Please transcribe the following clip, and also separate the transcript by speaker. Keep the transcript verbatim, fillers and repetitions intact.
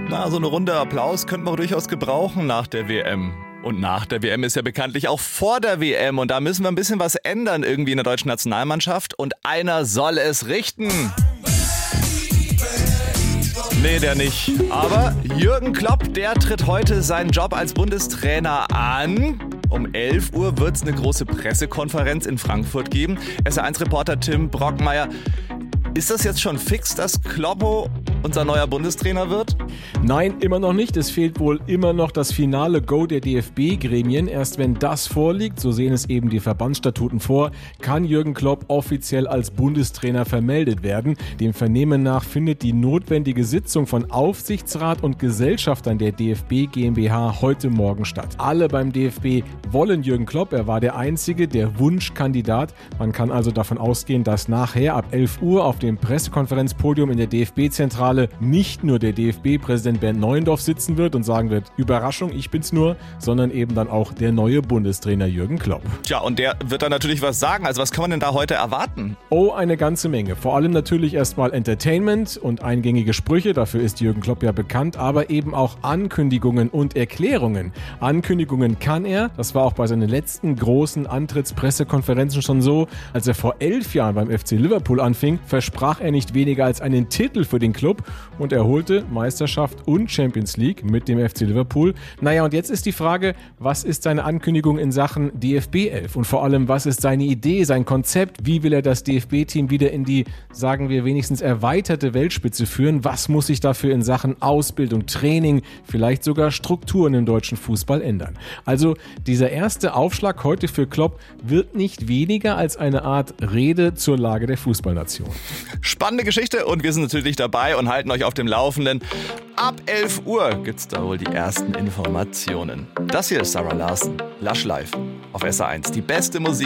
Speaker 1: Na, so eine Runde Applaus könnte man durchaus gebrauchen nach der W M. Und nach der W M ist ja bekanntlich auch vor der W M. Und da müssen wir ein bisschen was ändern irgendwie in der deutschen Nationalmannschaft. Und einer soll es richten. Nee, der nicht. Aber Jürgen Klopp, der tritt heute seinen Job als Bundestrainer an. Um elf Uhr wird es eine große Pressekonferenz in Frankfurt geben. S R eins Reporter Tim Brockmeier. Ist das jetzt schon fix, dass Kloppo unser neuer Bundestrainer wird?
Speaker 2: Nein, immer noch nicht. Es fehlt wohl immer noch das finale Go der D F B-Gremien. Erst wenn das vorliegt, so sehen es eben die Verbandsstatuten vor, kann Jürgen Klopp offiziell als Bundestrainer vermeldet werden. Dem Vernehmen nach findet die notwendige Sitzung von Aufsichtsrat und Gesellschaftern der D F B GmbH heute Morgen statt. Alle beim D F B wollen Jürgen Klopp. Er war der Einzige, der Wunschkandidat. Man kann also davon ausgehen, dass nachher ab elf Uhr auf dem Pressekonferenzpodium in der D F B-Zentrale nicht nur der D F B-Präsident Bernd Neuendorf sitzen wird und sagen wird, Überraschung, ich bin's nur, sondern eben dann auch der neue Bundestrainer Jürgen Klopp.
Speaker 1: Tja, und der wird dann natürlich was sagen. Also was kann man denn da heute erwarten?
Speaker 2: Oh, eine ganze Menge. Vor allem natürlich erstmal Entertainment und eingängige Sprüche, dafür ist Jürgen Klopp ja bekannt, aber eben auch Ankündigungen und Erklärungen. Ankündigungen kann er, das war auch bei seinen letzten großen Antrittspressekonferenzen schon so, als er vor elf Jahren beim F C Liverpool anfing, versprach er nicht weniger als einen Titel für den Club und er holte Meisterschaft und Champions League mit dem F C Liverpool. Naja, und jetzt ist die Frage, was ist seine Ankündigung in Sachen D F B elf? Und vor allem, was ist seine Idee, sein Konzept? Wie will er das D F B-Team wieder in die, sagen wir, wenigstens erweiterte Weltspitze führen? Was muss sich dafür in Sachen Ausbildung, Training, vielleicht sogar Strukturen im deutschen Fußball ändern? Also dieser erste Aufschlag heute für Klopp wird nicht weniger als eine Art Rede zur Lage der Fußballnation.
Speaker 1: Spannende Geschichte und wir sind natürlich dabei und halten euch auf dem Laufenden. Ab elf Uhr gibt's da wohl die ersten Informationen. Das hier ist Sarah Larsen, Lush Live auf S R eins. Die beste Musik